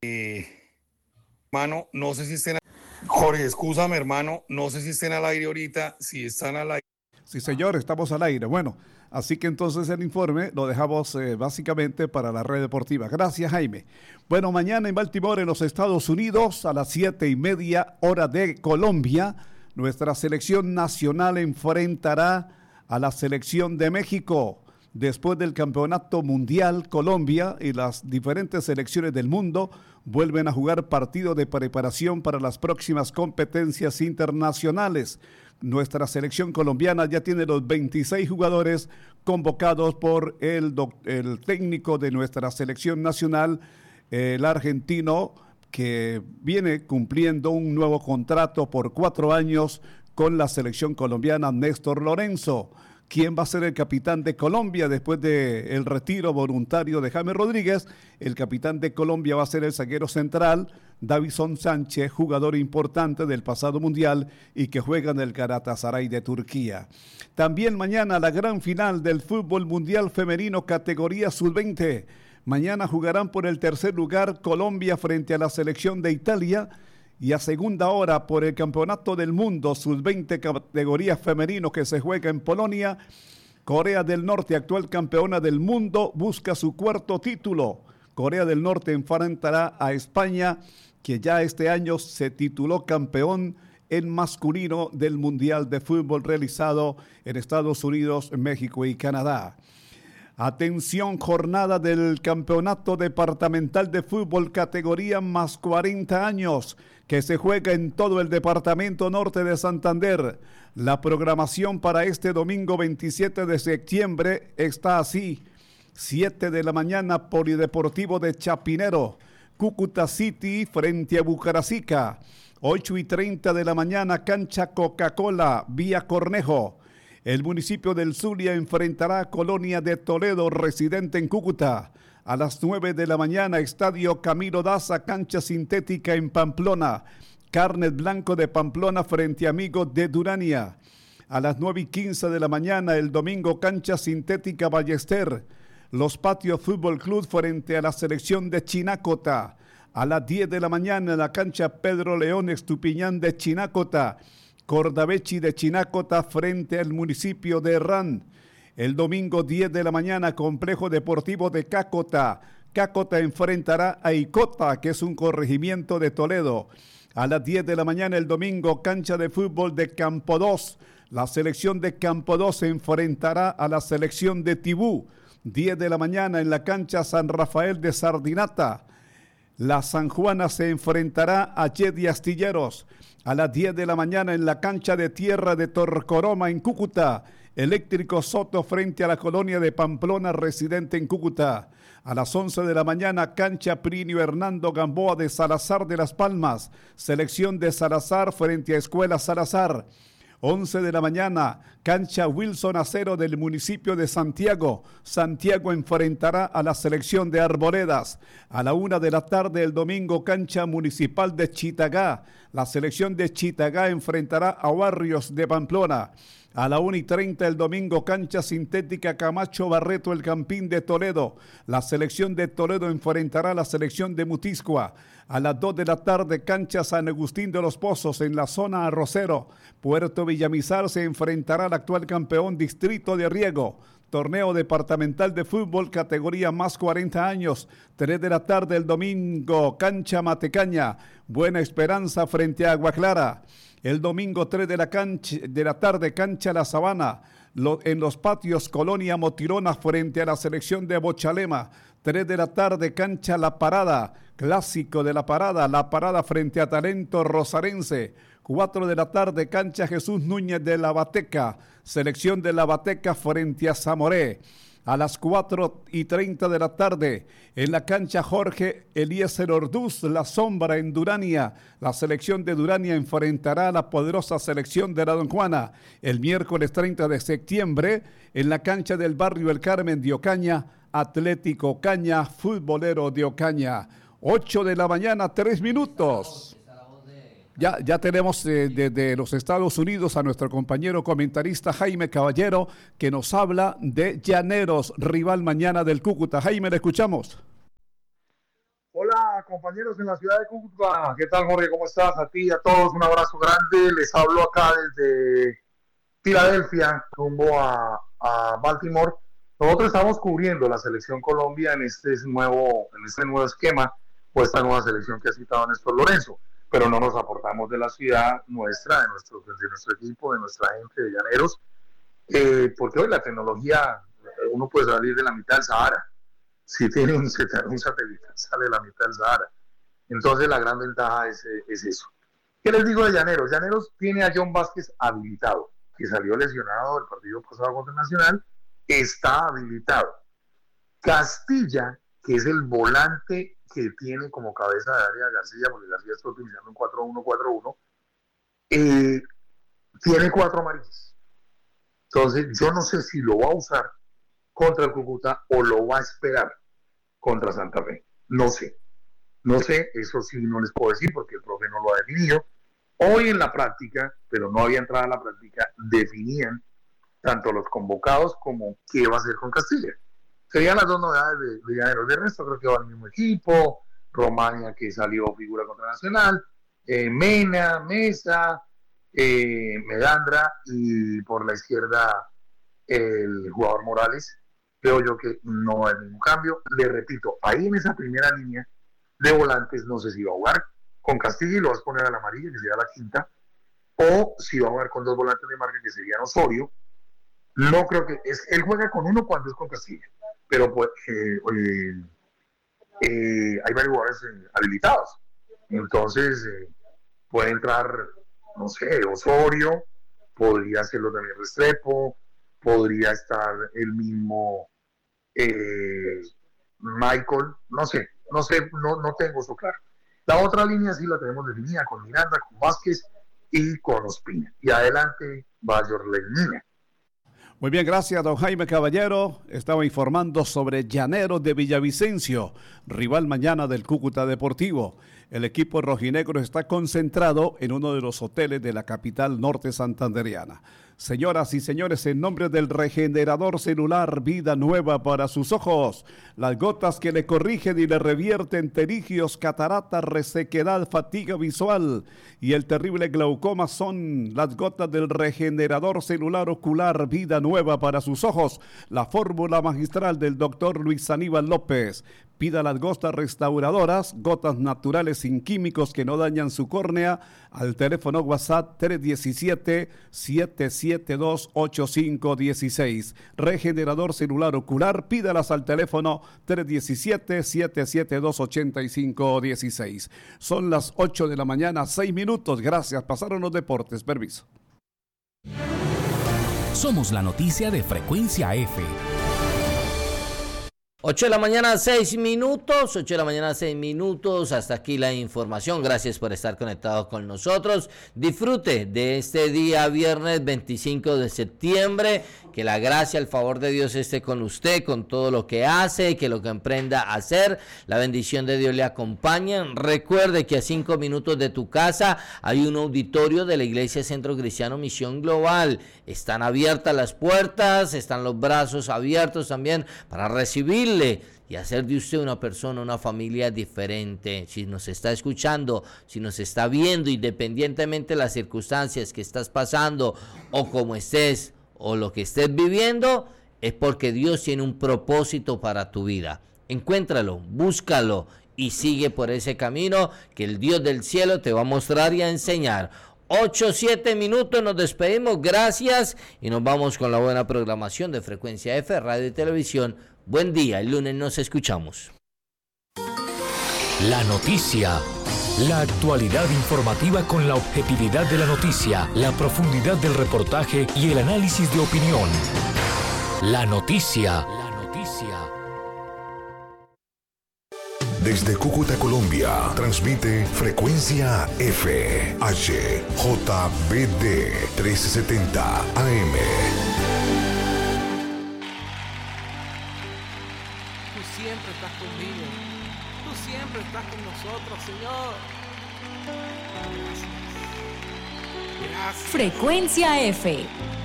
Hermano, no sé si estén. Jorge, excúsame, hermano, no sé si estén al aire ahorita, si están al aire. Sí, señor, estamos al aire. Bueno, así que entonces el informe lo dejamos básicamente para la red deportiva. Gracias, Jaime. Bueno, mañana en Baltimore, en los Estados Unidos, a las 7:30 hora de Colombia, nuestra selección nacional enfrentará a la selección de México. Después del Campeonato Mundial, Colombia y las diferentes selecciones del mundo vuelven a jugar partidos de preparación para las próximas competencias internacionales. Nuestra selección colombiana ya tiene los 26 jugadores convocados por el técnico de nuestra selección nacional, el argentino, que viene cumpliendo un nuevo contrato por 4 años con la selección colombiana, Néstor Lorenzo. ¿Quién va a ser el capitán de Colombia después del retiro voluntario de James Rodríguez? El capitán de Colombia va a ser el zaguero central, Davison Sánchez, jugador importante del pasado mundial y que juega en el Galatasaray de Turquía. También mañana la gran final del fútbol mundial femenino categoría sub-20. Mañana jugarán por el tercer lugar Colombia frente a la selección de Italia. Y a segunda hora por el Campeonato del Mundo sub-20 categoría femenino que se juega en Polonia, Corea del Norte, actual campeona del mundo, busca su 4º título. Corea del Norte enfrentará a España, que ya este año se tituló campeón en masculino del Mundial de Fútbol realizado en Estados Unidos, México y Canadá. Atención, jornada del Campeonato Departamental de Fútbol categoría más 40 años que se juega en todo el Departamento Norte de Santander. La programación para este domingo 27 de septiembre está así: 7 de la mañana, Polideportivo de Chapinero, Cúcuta City frente a Bucaracica. 8:30 de la mañana, cancha Coca-Cola, vía Cornejo. El municipio del Zulia enfrentará a Colonia de Toledo, residente en Cúcuta. A las 9 de la mañana, Estadio Camilo Daza, cancha sintética en Pamplona. Carnet Blanco de Pamplona frente a Amigos de Durania. A las 9:15 de la mañana, el domingo, cancha sintética Ballester. Los Patios Fútbol Club frente a la selección de Chinacota. A las 10 de la mañana, en la cancha Pedro León Estupiñán de Chinacota. Cordavechi de Chinacota frente al municipio de Herrán. El domingo 10 de la mañana, Complejo Deportivo de Cácota. Cácota enfrentará a Icota, que es un corregimiento de Toledo. A las 10 de la mañana el domingo, cancha de fútbol de Campo 2. La selección de Campo 2 se enfrentará a la selección de Tibú. 10 de la mañana en la cancha San Rafael de Sardinata. La San Juana se enfrentará a Yedi Astilleros. A las 10 de la mañana en la cancha de tierra de Torcoroma en Cúcuta. Eléctrico Soto frente a la Colonia de Pamplona, residente en Cúcuta. A las 11 de la mañana, cancha Plinio Hernando Gamboa de Salazar de Las Palmas. Selección de Salazar frente a Escuela Salazar. 11 de la mañana, cancha Wilson Acero del municipio de Santiago. Santiago enfrentará a la selección de Arboledas. A la 1 de la tarde el domingo, cancha municipal de Chitagá. La selección de Chitagá enfrentará a Barrios de Pamplona. A la 1:30 el domingo, cancha sintética Camacho Barreto, el Campín de Toledo. La selección de Toledo enfrentará a la selección de Mutiscua. A las 2 de la tarde, cancha San Agustín de los Pozos en la zona Arrocero. Puerto Villamizar se enfrentará al actual campeón Distrito de Riego. Torneo departamental de fútbol categoría más 40 años. 3 de la tarde el domingo, cancha Matecaña. Buena Esperanza frente a Agua Clara. El domingo 3 de la tarde, cancha La Sabana. En los patios, Colonia Motirona frente a la selección de Bochalema. 3 de la tarde, cancha La Parada. Clásico de La Parada frente a Talento Rosarense. 4 de la tarde, cancha Jesús Núñez de La Bateca. Selección de La Bateca frente a Zamoré. A las 4:30 de la tarde, en la cancha Jorge Eliezer Orduz, La Sombra en Durania. La selección de Durania enfrentará a la poderosa selección de la Don Juana. El miércoles 30 de septiembre, en la cancha del barrio El Carmen de Ocaña, Atlético Ocaña, Futbolero de Ocaña. 8 de la mañana, 3 minutos. Ya tenemos desde los Estados Unidos a nuestro compañero comentarista Jaime Caballero, que nos habla de Llaneros, rival mañana del Cúcuta. Jaime, le escuchamos. Hola, compañeros en la ciudad de Cúcuta. ¿Qué tal, Jorge? ¿Cómo estás? A ti y a todos, un abrazo grande. Les hablo acá desde Filadelfia, rumbo a Baltimore. Nosotros estamos cubriendo la selección Colombia en este nuevo esquema, o esta nueva selección que ha citado Néstor Lorenzo, pero no nos aportamos de la ciudad nuestra, de nuestro equipo, de nuestra gente, de llaneros, porque hoy la tecnología, uno puede salir de la mitad del Sahara. Si tiene un satélite, sale de la mitad del Sahara. Entonces la gran ventaja es eso. ¿Qué les digo de Llaneros? Llaneros tiene a John Vázquez habilitado, que salió lesionado del partido pasado contra Nacional, está habilitado. Castilla, que es el volante que tiene como cabeza de área García, porque García está utilizando un 4-1-4-1, tiene 4 amarillas. Entonces yo no sé si lo va a usar contra el Cúcuta o lo va a esperar contra Santa Fe. No sé, eso sí no les puedo decir porque el profe no lo ha definido. Hoy en la práctica, pero no había entrado en la práctica, definían tanto los convocados como qué va a hacer con Castilla. Serían las dos novedades de Llaneros. De resto creo que va al mismo equipo, Romania que salió figura contra Nacional, Mena, Mesa, Medandra y por la izquierda el jugador Morales. Creo yo que no hay ningún cambio. Le repito, ahí en esa primera línea de volantes no sé si va a jugar con Castilla y lo vas a poner a la amarilla, que sería la quinta, o si va a jugar con 2 volantes de marca, que serían Osorio. No creo que él juega con uno cuando es con Castilla, pero pues, hay varios jugadores habilitados. Entonces puede entrar, no sé, Osorio, podría hacerlo también Restrepo, podría estar el mismo Michael, no tengo eso claro. La otra línea sí la tenemos definida con Miranda, con Vázquez y con Ospina. Y adelante va Jorley Mina. Muy bien, gracias, don Jaime Caballero. Estaba informando sobre Llaneros de Villavicencio, rival mañana del Cúcuta Deportivo. El equipo rojinegro está concentrado en uno de los hoteles de la capital norte santandereana. Señoras y señores, en nombre del regenerador celular Vida Nueva para sus ojos, las gotas que le corrigen y le revierten pterigios, cataratas, resequedad, fatiga visual y el terrible glaucoma son las gotas del regenerador celular ocular Vida Nueva para sus ojos, la fórmula magistral del doctor Luis Aníbal López. Pida las gotas restauradoras, gotas naturales sin químicos que no dañan su córnea, al teléfono WhatsApp 317-772-8516. Regenerador celular ocular, pídalas al teléfono 317-772-8516. Son las 8 de la mañana, 6 minutos. Gracias, pasaron los deportes. Permiso. Somos la noticia de Frecuencia F. 8 de la mañana, 6 minutos. 8 de la mañana, 6 minutos. Hasta aquí la información. Gracias por estar conectados con nosotros. Disfrute de este día viernes 25 de septiembre. Que la gracia, el favor de Dios esté con usted, con todo lo que hace, que lo que emprenda a hacer. La bendición de Dios le acompaña. Recuerde que a 5 minutos de tu casa hay un auditorio de la Iglesia Centro Cristiano Misión Global. Están abiertas las puertas, están los brazos abiertos también para recibirle y hacer de usted una persona, una familia diferente. Si nos está escuchando, si nos está viendo, independientemente de las circunstancias que estás pasando o como estés o lo que estés viviendo, es porque Dios tiene un propósito para tu vida. Encuéntralo, búscalo y sigue por ese camino que el Dios del cielo te va a mostrar y a enseñar. 8-7 minutos, nos despedimos, gracias y nos vamos con la buena programación de Frecuencia F, Radio y Televisión. Buen día, el lunes nos escuchamos. La noticia. La actualidad informativa con la objetividad de la noticia, la profundidad del reportaje y el análisis de opinión. La noticia. Desde Cúcuta, Colombia, transmite Frecuencia F, HJBD 1370 AM. Tú siempre estás conmigo. Tú siempre estás con nosotros, Señor. Gracias. Frecuencia F